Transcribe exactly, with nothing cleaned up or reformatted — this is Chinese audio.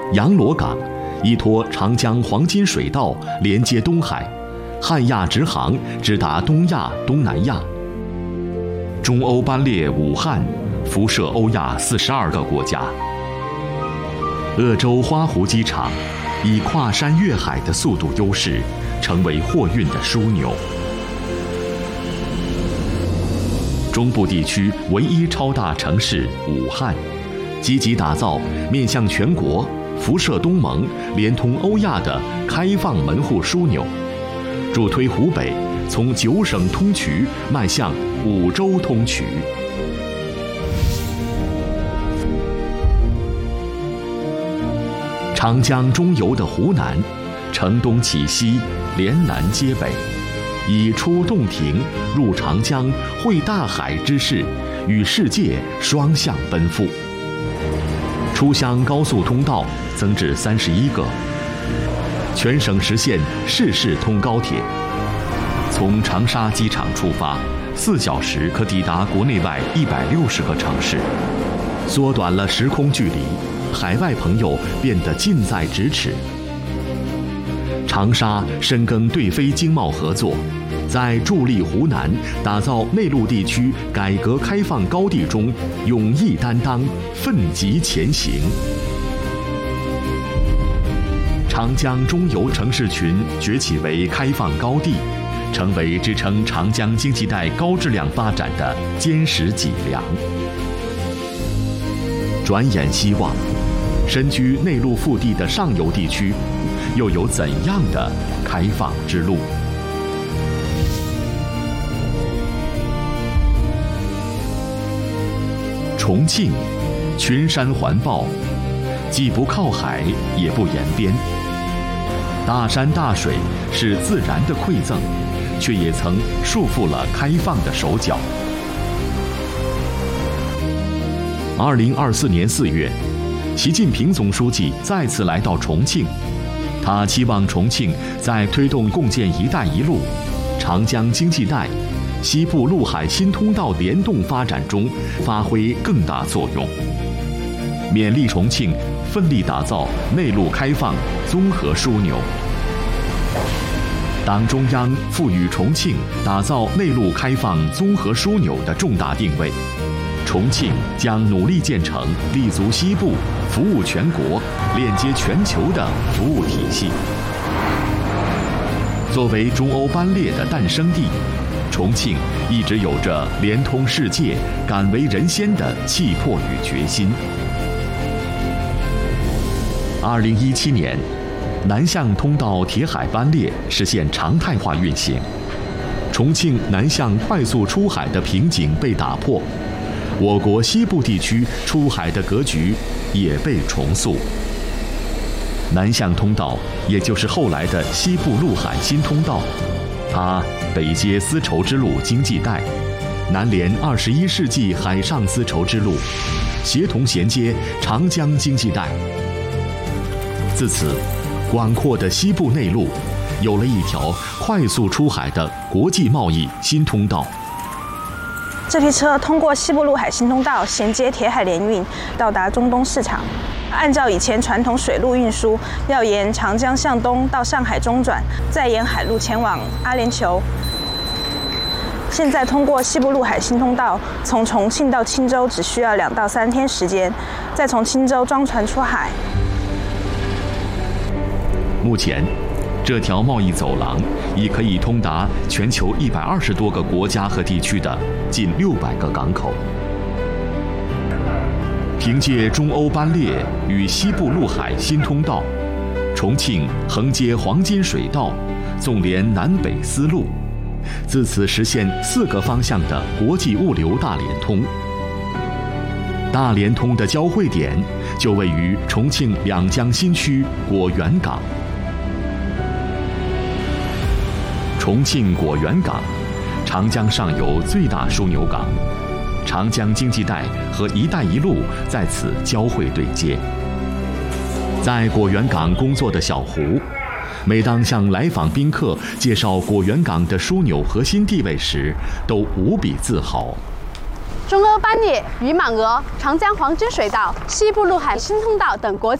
洋螺港依托长江黄金水道连接东海，汉亚直航直达东亚、东南亚。中欧班列武汉辐射欧亚四十二个国家。鄂州花湖机场以跨山越海的速度优势，成为货运的枢纽。中部地区唯一超大城市武汉，积极打造面向全国、辐射东盟、连通欧亚的开放门户枢纽，助推湖北从九省通衢迈向五洲通衢。长江中游的湖南，承东启西，连南接北，以出洞庭、入长江、会大海之势，与世界双向奔赴。出湘高速通道增至三十一个，全省实现市市通高铁。从长沙机场出发，四小时可抵达国内外一百六十个城市，缩短了时空距离，海外朋友变得近在咫尺。长沙深耕对非经贸合作，在助力湖南打造内陆地区改革开放高地中勇毅担当、奋楫前行。长江中游城市群崛起为开放高地，成为支撑长江经济带高质量发展的坚实脊梁。转眼希望，身居内陆腹地的上游地区，又有怎样的开放之路？重庆，群山环抱，既不靠海，也不沿边。大山大水是自然的馈赠，却也曾束缚了开放的手脚。二零二四年四月，习近平总书记再次来到重庆，他期望重庆在推动共建“一带一路”、长江经济带、西部陆海新通道联动发展中发挥更大作用，勉励重庆奋力打造内陆开放综合枢纽。党中央赋予重庆打造内陆开放综合枢纽的重大定位，重庆将努力建成立足西部、服务全国、链接全球的服务体系。作为中欧班列的诞生地，重庆一直有着连通世界、敢为人先的气魄与决心。二零一七年，南向通道铁海班列实现常态化运行，重庆南向快速出海的瓶颈被打破，我国西部地区出海的格局也被重塑。南向通道，也就是后来的西部陆海新通道，它北接丝绸之路经济带，南连二十一世纪海上丝绸之路，协同衔接长江经济带。自此，广阔的西部内陆有了一条快速出海的国际贸易新通道。 这批车通过西部陆海新通道衔接铁海联运，到达中东市场。按照以前传统水路运输，要沿长江向东到上海中转，再沿海路前往阿联酋。现在通过西部陆海新通道，从重庆到钦州只需要两到三天时间，再从钦州装船出海。 目前，这条贸易走廊已可以通达全球一百二十多个国家和地区的近六百个港口。凭借中欧班列与西部陆海新通道，重庆横接黄金水道，纵连南北丝路，自此实现四个方向的国际物流大联通。大联通的交汇点就位于重庆两江新区果园港。重庆果园港，长江上游最大枢纽港，长江经济带和“一带一路”在此交汇对接。在果园港工作的小胡，每当向来访宾客介绍果园港的枢纽核心地位时，都无比自豪。 中欧班列与满俄、长江黄金水道、西部陆海新通道等国